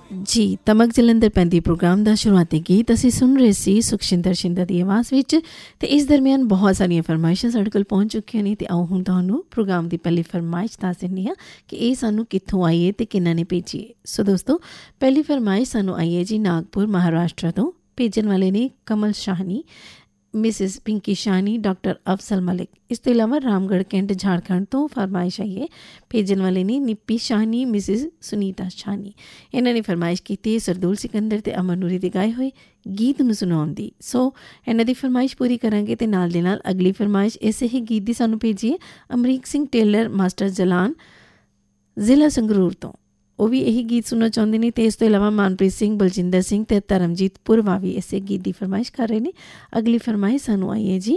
ਜੀ ਤਮਕ ਜਲੰਧਰ ਪੈਂਦੀ ਪ੍ਰੋਗਰਾਮ ਦਾ ਸ਼ੁਰੂਆਤੀ ਗੀਤ ਅਸੀਂ ਸੁਣ ਰਹੇ ਸੀ ਸੁਖਸ਼ਿੰਦਰ ਸ਼ਿੰਦਾ ਦੀ ਆਵਾਜ਼ ਵਿੱਚ। ਅਤੇ ਇਸ ਦਰਮਿਆਨ ਬਹੁਤ ਸਾਰੀਆਂ ਫਰਮਾਇਸ਼ਾਂ ਸਾਡੇ ਕੋਲ ਪਹੁੰਚ ਚੁੱਕੀਆਂ ਨੇ। ਅਤੇ ਆਓ ਹੁਣ ਤੁਹਾਨੂੰ ਪ੍ਰੋਗਰਾਮ ਦੀ ਪਹਿਲੀ ਫਰਮਾਇਸ਼ ਦੱਸ ਦਿੰਦੀ ਹਾਂ ਕਿ ਇਹ ਸਾਨੂੰ ਕਿੱਥੋਂ ਆਈ ਹੈ ਅਤੇ ਕਿਹਨਾਂ ਨੇ ਭੇਜੀ ਹੈ। ਸੋ ਦੋਸਤੋ, ਪਹਿਲੀ ਫਰਮਾਇਸ਼ ਸਾਨੂੰ ਆਈ ਹੈ ਜੀ ਨਾਗਪੁਰ ਮਹਾਰਾਸ਼ਟਰ ਤੋਂ। ਭੇਜਣ ਵਾਲੇ ਨੇ ਕਮਲ ਸ਼ਾਹਨੀ, ਮਿਸਿਸ ਪਿੰਕੀ ਸ਼ਾਹਨੀ, ਡਾਕਟਰ ਅਫਜ਼ਲ ਮਲਿਕ। ਇਸ ਤੋਂ ਇਲਾਵਾ ਰਾਮਗੜ੍ਹ ਕੈਂਟ ਝਾਰਖੰਡ ਤੋਂ ਫਰਮਾਇਸ਼ ਆਈ ਹੈ। ਭੇਜਣ ਵਾਲੇ ਨੇ ਨਿੱਪੀ ਸ਼ਾਹਨੀ, ਮਿਸਿਸ ਸੁਨੀਤਾ ਸ਼ਾਹਨੀ। ਇਹਨਾਂ ਨੇ ਫਰਮਾਇਸ਼ ਕੀਤੀ ਹੈ ਸਰਦੂਲ ਸਿਕੰਦਰ ਅਤੇ ਅਮਰ ਨੂਰੀ ਦੇ ਗਾਏ ਹੋਏ ਗੀਤ ਨੂੰ ਸੁਣਾਉਣ ਦੀ। ਸੋ ਇਹਨਾਂ ਦੀ ਫਰਮਾਇਸ਼ ਪੂਰੀ ਕਰਾਂਗੇ ਅਤੇ ਨਾਲ ਦੇ ਨਾਲ ਅਗਲੀ ਫਰਮਾਇਸ਼ ਇਸੇ ਹੀ ਗੀਤ ਦੀ ਸਾਨੂੰ ਭੇਜੀ ਹੈ ਅਮਰੀਕ ਸਿੰਘ ਟੇਲਰ, ਮਾਸਟਰ ਜਲਾਨ, ਜ਼ਿਲ੍ਹਾ ਸੰਗਰੂਰ ਤੋਂ। ਉਹ ਵੀ ਇਹੀ ਗੀਤ ਸੁਣਨਾ ਚਾਹੁੰਦੇ ਨੇ। ਅਤੇ ਇਸ ਤੋਂ ਇਲਾਵਾ ਮਨਪ੍ਰੀਤ ਸਿੰਘ, ਬਲਜਿੰਦਰ ਸਿੰਘ ਅਤੇ ਧਰਮਜੀਤ ਪੁਰਵਾ ਵੀ ਇਸੇ ਗੀਤ ਦੀ ਫਰਮਾਇਸ਼ ਕਰ ਰਹੇ ਨੇ। ਅਗਲੀ ਫਰਮਾਇਸ਼ ਸਾਨੂੰ ਆਈ ਹੈ ਜੀ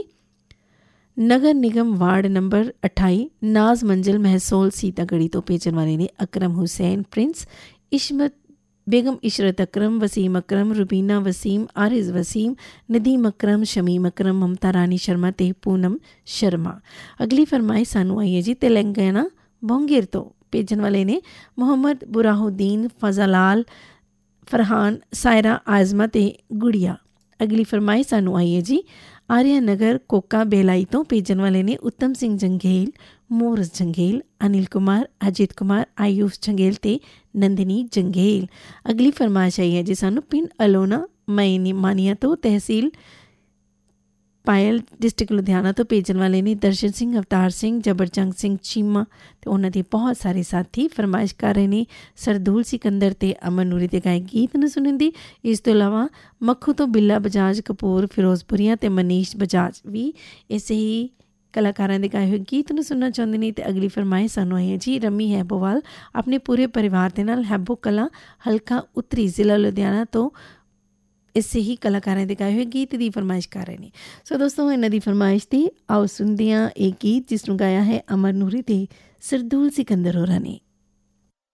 ਨਗਰ ਨਿਗਮ ਵਾਰਡ ਨੰਬਰ 28 ਨਾਜ਼ ਮੰਜ਼ਿਲ ਮਹਿਸੋਲ ਸੀਤਾਗੜੀ ਤੋਂ। ਭੇਜਣ ਵਾਲੇ ਨੇ ਅਕਰਮ ਹੁਸੈਨ ਪ੍ਰਿੰਸ, ਇਸ਼ਮਤ ਬੇਗਮ, ਇਸ਼ਰਤ ਅਕਰਮ, ਵਸੀਮ ਅਕਰਮ, ਰੁਬੀਨਾ ਵਸੀਮ, ਆਰਿਜ਼ ਵਸੀਮ, ਨਦੀਮ ਅਕਰਮ, ਸ਼ਮੀਮ ਅਕਰਮ, ਮਮਤਾ ਰਾਣੀ ਸ਼ਰਮਾ ਅਤੇ ਪੂਨਮ ਸ਼ਰਮਾ। ਅਗਲੀ ਫਰਮਾਇਸ਼ ਸਾਨੂੰ ਆਈ ਹੈ ਜੀ ਤੇਲੰਗਾਨਾ ਬੋਂਗੇਰ ਤੋਂ। ਭੇਜਣ ਵਾਲੇ ਨੇ ਮੁਹੰਮਦ ਬੁਰਾਹੁਦੀਨ, ਫਜ਼ਾਲਾਲ, ਫਰਹਾਨ, ਸਾਇਰਾ, ਆਜ਼ਮਾ ਅਤੇ ਗੁੜੀਆ। ਅਗਲੀ ਫਰਮਾਇਸ਼ ਸਾਨੂੰ ਆਈ ਹੈ ਜੀ ਆਰਿਆ ਨਗਰ ਕੋਕਾ ਬੇਲਾਈ ਤੋਂ। ਭੇਜਣ ਵਾਲੇ ਨੇ ਉੱਤਮ ਸਿੰਘ ਜੰਗੇਲ, ਮੋਰਸ ਜੰਗੇਲ, ਅਨਿਲ ਕੁਮਾਰ, ਅਜੀਤ ਕੁਮਾਰ, ਆਯੂਸ਼ ਜੰਗੇਲ ਅਤੇ ਨੰਦਨੀ ਜੰਗੇਲ। ਅਗਲੀ ਫਰਮਾਇਸ਼ ਆਈ ਹੈ ਜੀ ਸਾਨੂੰ ਪਿੰਡ ਅਲੋਨਾ ਮਾਨੀਆ ਤੋਂ, ਤਹਿਸੀਲ ਪਾਇਲ, ਡਿਸਟ੍ਰਿਕਟ ਲੁਧਿਆਣਾ ਤੋਂ। ਭੇਜਣ ਵਾਲੇ ਨੇ ਦਰਸ਼ਨ ਸਿੰਘ, ਅਵਤਾਰ ਸਿੰਘ, ਜਬਰਜੰਗ ਸਿੰਘ ਚੀਮਾ ਅਤੇ ਉਹਨਾਂ ਦੇ ਬਹੁਤ ਸਾਰੇ ਸਾਥੀ। ਫਰਮਾਇਸ਼ ਕਰ ਰਹੇ ਨੇ ਸਰਦੂਲ ਸਿਕੰਦਰ ਅਤੇ ਅਮਰ ਨੂਰੀ ਦੇ ਗਾਏ ਗੀਤ ਨੂੰ ਸੁਣਨ ਦੀ। ਇਸ ਤੋਂ ਇਲਾਵਾ ਮੱਖੂ ਤੋਂ ਬਿੱਲਾ ਬਜਾਜ, ਕਪੂਰ, ਫਿਰੋਜ਼ਪੁਰੀਆ ਅਤੇ ਮਨੀਸ਼ ਬਜਾਜ ਵੀ ਇਸੇ ਹੀ ਕਲਾਕਾਰਾਂ ਦੇ ਗਾਏ ਹੋਏ ਗੀਤ ਨੂੰ ਸੁਣਨਾ ਚਾਹੁੰਦੇ ਨੇ। ਅਤੇ ਅਗਲੀ ਫਰਮਾਇਸ਼ ਸਾਨੂੰ ਆਈ ਹੈ ਜੀ ਰਮੀ ਹੈਬੋਵਾਲ ਆਪਣੇ ਪੂਰੇ ਪਰਿਵਾਰ ਦੇ ਨਾਲ ਹੈਬੋ ਕਲਾਂ, ਹਲਕਾ ਉੱਤਰੀ, ਜ਼ਿਲ੍ਹਾ ਲੁਧਿਆਣਾ ਤੋਂ। ਇਸੇ ਹੀ ਕਲਾਕਾਰਾਂ ਦੇ ਗਾਏ ਹੋਏ ਗੀਤ ਦੀ ਫਰਮਾਇਸ਼ ਕਰ ਰਹੇ ਨੇ। ਸੋ ਦੋਸਤੋ, ਇਹਨਾਂ ਦੀ ਫਰਮਾਇਸ਼ 'ਤੇ ਆਓ ਸੁਣਦੇ ਹਾਂ ਇਹ ਗੀਤ ਜਿਸ ਨੂੰ ਗਾਇਆ ਹੈ ਅਮਰ ਨੂਰੀ ਅਤੇ ਸਰਦੂਲ ਸਿਕੰਦਰ ਹੋਰਾਂ ਨੇ।